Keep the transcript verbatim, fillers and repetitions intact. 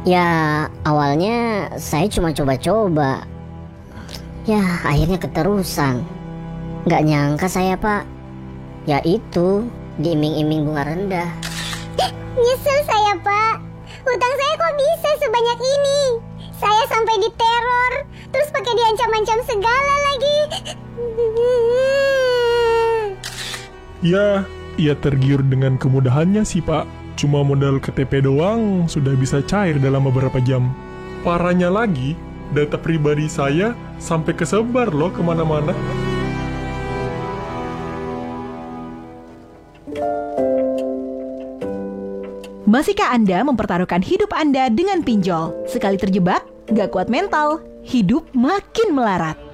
Ya awalnya saya cuma coba-coba. Ya akhirnya keterusan. Gak nyangka saya pak. Ya itu, diiming-iming bunga rendah. Nyesel saya pak. Hutang saya kok bisa sebanyak ini. Saya sampai diteror, terus pakai diancam-ancam segala lagi. Ya, ia tergiur dengan kemudahannya sih pak. Cuma modal K T P doang sudah bisa cair dalam beberapa jam. Parahnya lagi, data pribadi saya sampai kesebar loh kemana-mana. Masihkah Anda mempertaruhkan hidup Anda dengan pinjol? Sekali terjebak, gak kuat mental, hidup makin melarat.